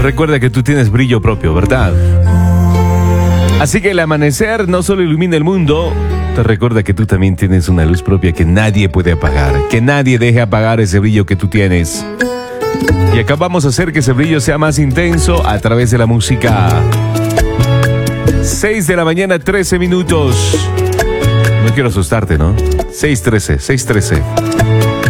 recuerda que tú tienes brillo propio, ¿verdad? Así que el amanecer no solo ilumina el mundo, te recuerda que tú también tienes una luz propia que nadie puede apagar, que nadie deje apagar ese brillo que tú tienes. Y acá vamos a hacer que ese brillo sea más intenso a través de la música. 6 de la mañana, 13 minutos. No quiero asustarte, ¿no? 6:13.